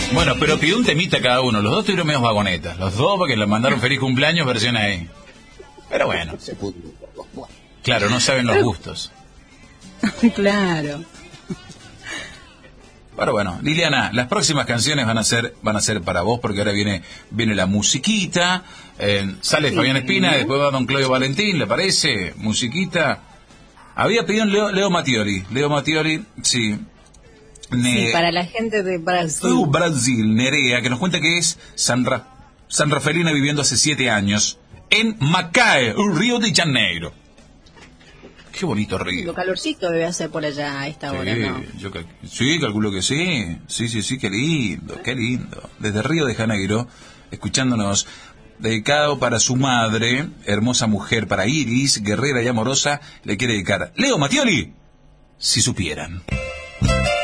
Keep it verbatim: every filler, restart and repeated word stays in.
Bueno, pero pidió un temita cada uno. Los dos tuvieron medios vagonetas. Los dos porque le mandaron feliz cumpleaños versión ahí. Pero bueno. Claro, no saben los gustos. Claro. Pero bueno, Liliana, las próximas canciones van a ser van a ser para vos, porque ahora viene viene la musiquita, eh, sale sí, Fabián Espina, después va Don Claudio Valentín, ¿le parece? Musiquita. Había pedido un Leo, Leo Mattioli, Leo Mattioli, sí. Ne... Sí, para la gente de Brasil. Uh, Brasil, Nerea, que nos cuenta que es San, Ra... San Rafaelina viviendo hace siete años en Macaé, Río de Janeiro. Qué bonito río. Lo calorcito debe hacer por allá a esta sí, hora, ¿no? Yo cal... Sí, calculo que sí. Sí, sí, sí, qué lindo, qué lindo. Desde Río de Janeiro, escuchándonos, dedicado para su madre, hermosa mujer, para Iris, guerrera y amorosa, le quiere dedicar Leo Mattioli, si supieran.